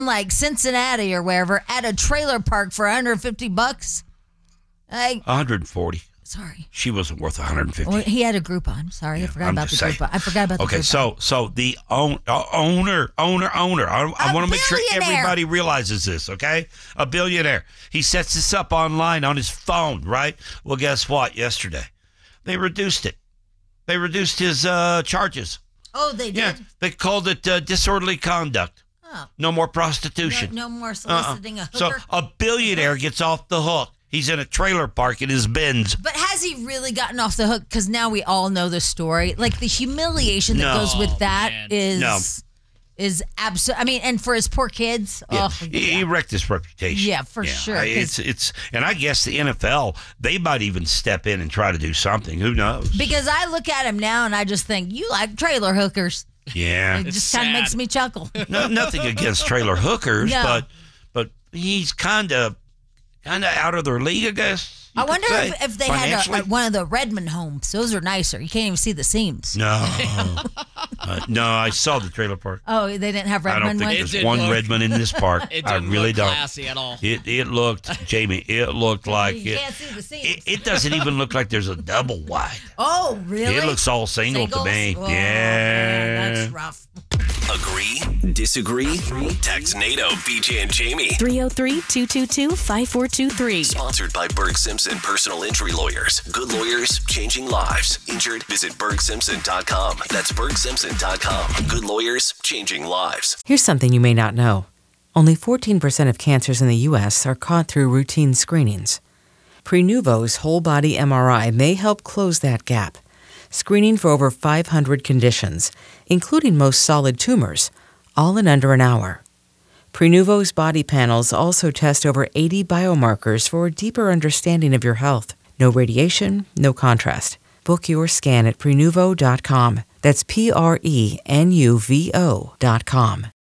like Cincinnati or wherever at a trailer park for $150. Like 140. Sorry. She wasn't worth 150. Well, he had a Groupon. Sorry, I forgot I'm about the just saying. Groupon. I forgot about the Groupon. Okay, so the owner. I want to make sure billionaire. everybody realizes this, okay? A billionaire. He sets this up online on his phone, right? Well, guess what? Yesterday, they reduced it. They reduced his charges. Oh, they did? Yeah, they called it disorderly conduct. Oh. No more prostitution. No more soliciting a So hooker. a billionaire gets off the hook. He's in a trailer park in his Benz. But has he really gotten off the hook? Because now we all know the story. Like the humiliation that No. goes with that man. is absolute. I mean, and for his poor kids. Yeah. Oh, He wrecked his reputation. Yeah, for sure, 'cause- It's and I guess the NFL, they might even step in and try to do something. Who knows? Because I look at him now and I just think, you like trailer hookers. Yeah. It just kind of sad. makes me chuckle. Nothing against trailer hookers, No. but he's kind of out of their league, I guess. you I wonder could say, if they had financially. one of the Redmond homes. Those are nicer. You can't even see the seams. No. No, I saw the trailer park. Oh, they didn't have I don't Redmond think ones? there's didn't one look- Redmond in this park. It I didn't really look don't. classy at all. It looked, Jamie, it looked like You it. can't see the seams. It doesn't even look like there's a double wide. Oh, really? It looks all single to me. Singles? Oh, Yeah. man, that's rough. Agree? Disagree? Text NATO, BJ and Jamie. 303-222-5423. Sponsored by Berg Simpson Personal Injury Lawyers. Good lawyers, changing lives. Injured? Visit BergSimpson.com. That's BergSimpson.com. Good lawyers, changing lives. Here's something you may not know. Only 14% of cancers in the U.S. are caught through routine screenings. Prenuvo's whole-body MRI may help close that gap, screening for over 500 conditions, including most solid tumors, all in under an hour. Prenuvo's body panels also test over 80 biomarkers for a deeper understanding of your health. No radiation, no contrast. Book your scan at Prenuvo.com. That's Prenuvo.com.